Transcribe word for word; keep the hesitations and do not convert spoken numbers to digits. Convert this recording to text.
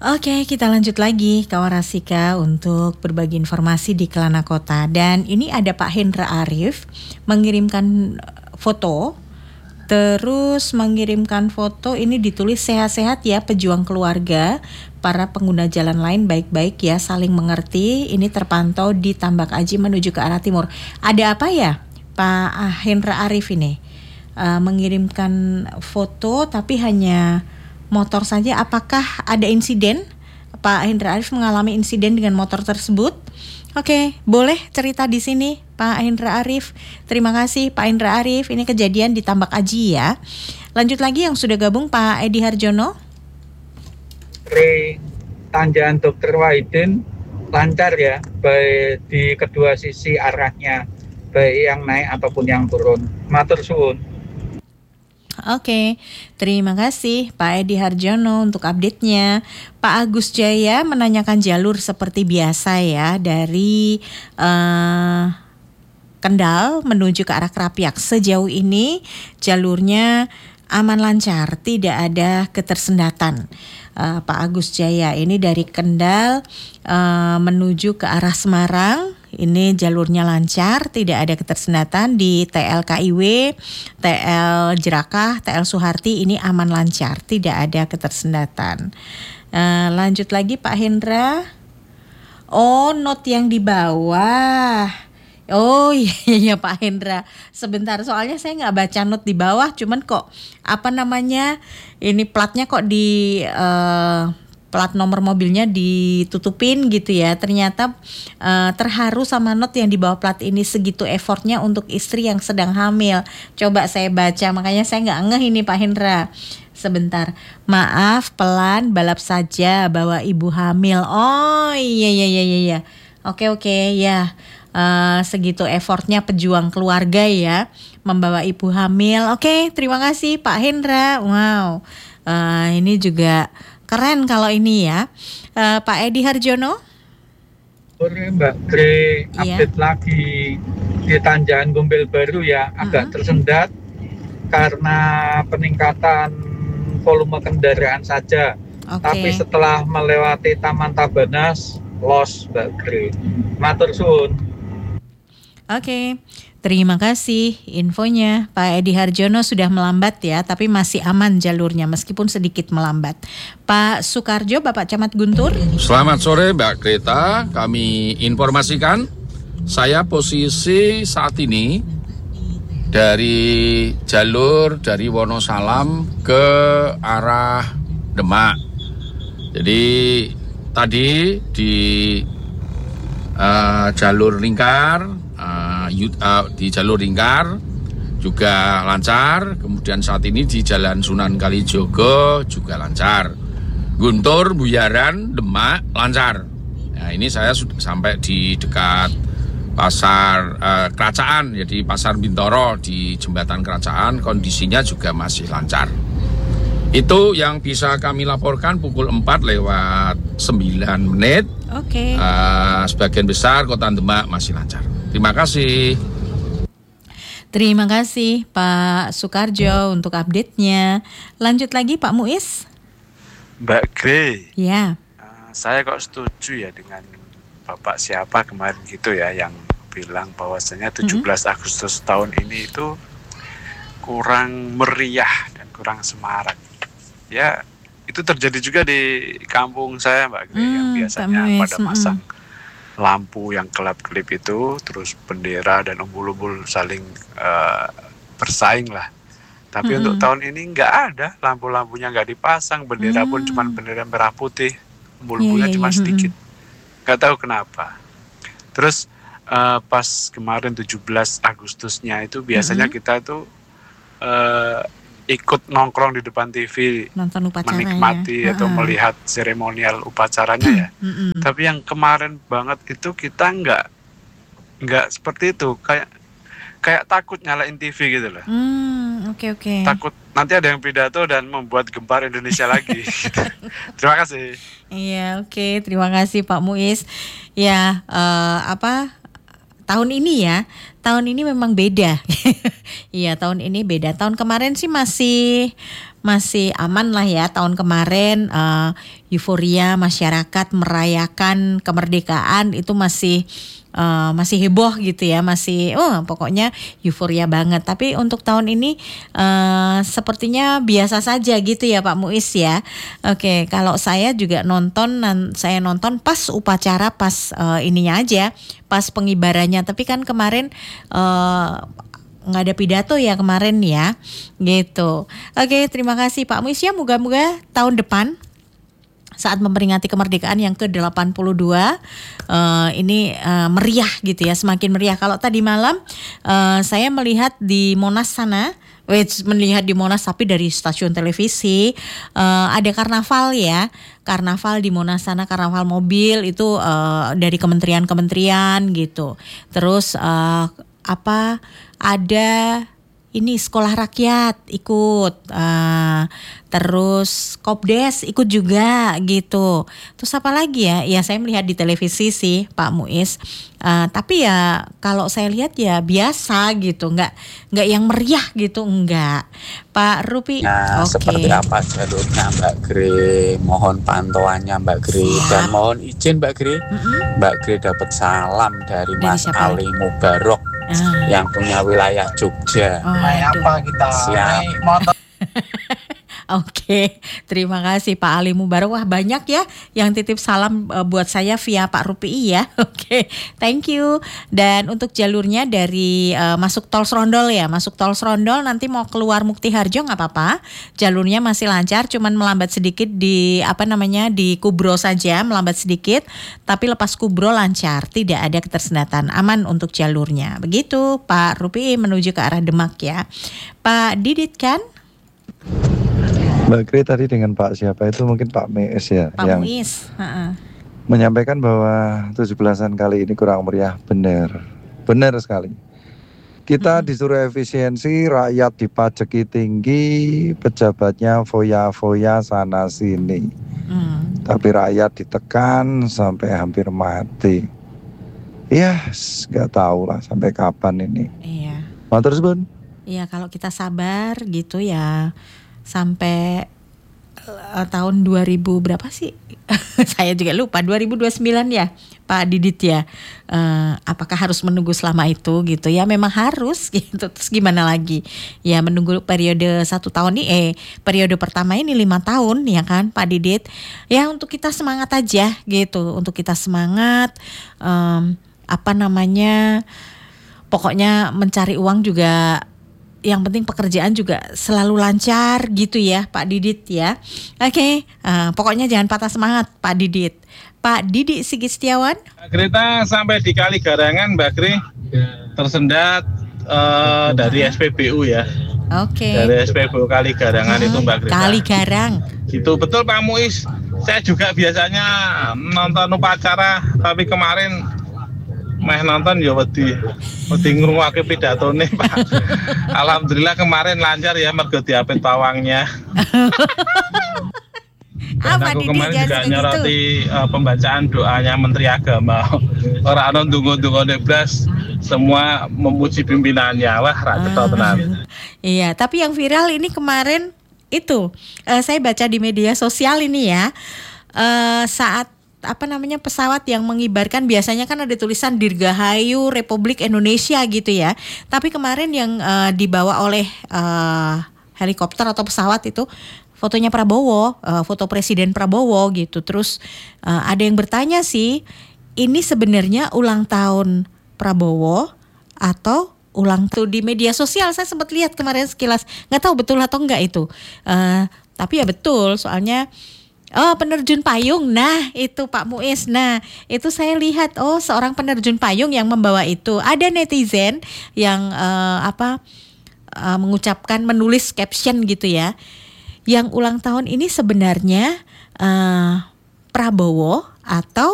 Oke, kita lanjut lagi kawan Rasika untuk berbagi informasi di Kelana Kota. Dan ini ada Pak Hendra Arif mengirimkan foto, terus mengirimkan foto ini ditulis sehat-sehat ya pejuang keluarga, para pengguna jalan lain baik-baik ya, saling mengerti. Ini terpantau di Tambak Aji menuju ke arah timur. Ada apa ya Pak Hendra Arif ini? Uh, mengirimkan foto tapi hanya motor saja. Apakah ada insiden? Pak Hendra Arif mengalami insiden dengan motor tersebut? Oke, boleh cerita di sini Pak Hendra Arif. Terima kasih Pak Hendra Arif. Ini kejadian di Tambak Aji ya. Lanjut lagi yang sudah gabung Pak Edi Harjono. Re Tanjakan Dokter Wahidin lancar ya, baik di kedua sisi arahnya, baik yang naik ataupun yang turun. Matur suwun. Oke, terima kasih Pak Edi Harjono untuk update-nya. Pak Agus Jaya menanyakan jalur seperti biasa ya dari uh, Kendal menuju ke arah Krapiak. Sejauh ini jalurnya aman lancar, tidak ada ketersendatan. Uh, Pak Agus Jaya ini dari Kendal uh, menuju ke arah Semarang. Ini jalurnya lancar, tidak ada ketersendatan. Di T L K I W, T L Jerakah, T L Suharti ini aman lancar, tidak ada ketersendatan. Uh, lanjut lagi Pak Hendra. Oh, not yang di bawah. Oh iya, iya Pak Hendra. Sebentar, soalnya saya nggak baca not di bawah, cuman kok apa namanya ini platnya kok di uh, plat nomor mobilnya ditutupin gitu ya. Ternyata uh, terharu sama not yang di bawah plat ini, segitu effortnya untuk istri yang sedang hamil. Coba saya baca, makanya saya nggak ngeh ini Pak Hendra. Sebentar, maaf pelan balap saja bawa ibu hamil. Oh iya iya iya iya. Oke oke ya. Uh, segitu effortnya pejuang keluarga ya, membawa ibu hamil. Oke, terima kasih Pak Hendra. Wow, uh, ini juga keren kalau ini ya. uh, Pak Edi Harjono. Sore Mbak Gre, update iya. lagi di Tanjakan Gombel Baru ya, agak mm-hmm. tersendat karena peningkatan volume kendaraan saja. Okay. Tapi setelah melewati Taman Tabanas, los Mbak Gre. Matur suwun. Oke, okay. Terima kasih infonya. Pak Edi Harjono sudah melambat ya, tapi masih aman jalurnya meskipun sedikit melambat. Pak Sukarjo, Bapak Camat Guntur. Selamat sore Mbak Greta, kami informasikan saya posisi saat ini dari jalur dari Wonosalam ke arah Demak. Jadi tadi di uh, jalur lingkar, Uh, uh, di jalur lingkar juga lancar, kemudian saat ini di Jalan Sunan Kalijogo juga lancar, Guntur, Buyaran, Demak lancar. Nah ini saya sudah sampai di dekat pasar uh, Keracaan, jadi pasar Bintoro di jembatan Keracaan, kondisinya juga masih lancar. Itu yang bisa kami laporkan pukul empat lewat sembilan menit. Oke. Okay. Uh, sebagian besar Kota Demak masih lancar. Terima kasih. Terima kasih Pak Sukarjo untuk update-nya. Lanjut lagi Pak Muiz. Mbak Gre. Ya. Uh, saya kok setuju ya dengan Bapak siapa kemarin gitu ya yang bilang bahwasanya tujuh belas mm-hmm. Agustus tahun ini itu kurang meriah dan kurang semarak. Ya, itu terjadi juga di kampung saya Mbak Gre, hmm, yang biasanya pada masang mm. lampu yang kelap-kelip itu, terus bendera dan umbul-umbul saling uh, bersaing lah. Tapi mm-hmm. untuk tahun ini nggak ada, lampu-lampunya nggak dipasang, bendera mm. pun cuma bendera merah putih, umbul-umbulnya yeah, yeah, cuma yeah. sedikit. Nggak tahu kenapa. Terus uh, pas kemarin tujuh belas Agustusnya itu biasanya mm-hmm. kita itu uh, ikut nongkrong di depan T V, nonton upacaranya, menikmati atau uh-uh. melihat seremonial upacaranya ya. Uh-uh. Tapi yang kemarin banget itu kita nggak nggak seperti itu, kayak kayak takut nyalain T V gitu loh. Hmm, oke okay, oke. Okay. Takut nanti ada yang pidato dan membuat gempar Indonesia lagi. Terima kasih. Iya oke, okay. Terima kasih Pak Muiz. Ya uh, apa? Tahun ini ya, tahun ini memang beda. Iya, tahun ini beda. Tahun kemarin sih masih masih aman lah ya. Tahun kemarin uh, euforia masyarakat merayakan kemerdekaan itu masih Uh, masih heboh gitu ya, masih oh pokoknya euforia banget. Tapi untuk tahun ini uh, sepertinya biasa saja gitu ya Pak Muiz ya. Oke, kalau saya juga nonton, saya nonton pas upacara, pas uh, ininya aja, pas pengibarannya. Tapi kan kemarin uh, nggak ada pidato ya kemarin ya, gitu. Oke, terima kasih Pak Muiz ya. Moga-moga tahun depan saat memperingati kemerdekaan yang ke delapan puluh dua uh, ini uh, meriah gitu ya, semakin meriah. Kalau tadi malam uh, saya melihat di Monas sana, wait, melihat di Monas tapi dari stasiun televisi uh, ada karnaval ya, karnaval di Monas sana, karnaval mobil itu uh, dari kementerian-kementerian gitu. Terus uh, apa ada ini sekolah rakyat ikut, uh, terus Kopdes ikut juga gitu. Terus apa lagi ya? Ya saya melihat di televisi sih Pak Muiz. Uh, tapi ya kalau saya lihat ya biasa gitu, nggak nggak yang meriah gitu, enggak. Pak Rupi, nah, oke. Seperti apa jalurnya Mbak Gre? Mohon pantauannya Mbak Gre. Siap. Dan mohon izin Mbak Gre, Mm-mm. Mbak Gre dapat salam dari, Dari Mas siapa Ali Mubarok Ah. yang punya wilayah Jogja. Oh, aduh. kita? Siap. Motor. Oke, terima kasih Pak Ali Mubarok. Wah banyak ya yang titip salam uh, buat saya via Pak Rupi ya. Oke, thank you. Dan untuk jalurnya dari uh, masuk tol Serondol ya, masuk tol Serondol nanti mau keluar Mukti Harjo nggak apa-apa. Jalurnya masih lancar, cuman melambat sedikit di apa namanya di Kubro saja, melambat sedikit. Tapi lepas Kubro lancar, tidak ada ketersendatan, aman untuk jalurnya. Begitu Pak Rupi menuju ke arah Demak ya. Pak Didit kan? Mbak Gre tadi dengan Pak siapa itu, mungkin Pak Muiz ya, Pak yang Muiz, uh-uh. menyampaikan bahwa tujuh belasan kali ini kurang meriah. Benar, benar sekali. Kita hmm. disuruh efisiensi, rakyat dipajaki tinggi, pejabatnya foya-foya sana sini. Hmm. Tapi rakyat ditekan sampai hampir mati. Ya, nggak tahu lah sampai kapan ini. Iya. Matur suwun. Iya, kalau kita sabar gitu ya sampai uh, tahun dua ribu berapa sih? Saya juga lupa, dua ribu dua puluh sembilan ya Pak Didit ya. Uh, apakah harus menunggu selama itu gitu ya? Memang harus gitu. Terus gimana lagi? Ya menunggu periode satu tahun nih, eh periode pertama ini lima tahun ya kan Pak Didit. Ya untuk kita semangat aja gitu. Untuk kita semangat um, apa namanya, pokoknya mencari uang juga, yang penting pekerjaan juga selalu lancar gitu ya Pak Didit ya. Oke, okay. uh, pokoknya jangan patah semangat Pak Didit. Pak Didi Sigit Setiawan. Kereta sampai di Kali Garangan Mbak Gre, tersendat uh, dari S P B U ya. Oke. Okay. Dari S P B U Kali Garangan hmm, itu Mbak Gre. Kali Garang. Itu betul Pak Muiz. Saya juga biasanya nonton upacara, tapi kemarin meh nonton ya wedi wedi ngrungokake pidatone Pak. Alhamdulillah kemarin lancar ya, mergo diapit pawangnya. Apa aku Didi kemarin juga gitu? nyoroti uh, pembacaan doanya Menteri Agama. Ora ana ndonga-ndonga neblas, semua memuji pimpinannya. Wah, ra cetha tenan. Iya, tapi yang viral ini kemarin itu uh, saya baca di media sosial ini ya. Uh, saat apa namanya pesawat yang mengibarkan, biasanya kan ada tulisan Dirgahayu Republik Indonesia gitu ya. Tapi kemarin yang uh, dibawa oleh uh, helikopter atau pesawat itu fotonya Prabowo, uh, foto Presiden Prabowo gitu. Terus uh, ada yang bertanya sih, ini sebenarnya ulang tahun Prabowo atau ulang tahun di media sosial. Saya sempat lihat kemarin sekilas, nggak tahu betul atau enggak itu. Uh, tapi ya betul, soalnya oh penerjun payung, nah itu Pak Muiz, nah itu saya lihat oh seorang penerjun payung yang membawa itu. Ada netizen yang uh, apa uh, mengucapkan, menulis caption gitu ya, yang ulang tahun ini sebenarnya uh, Prabowo atau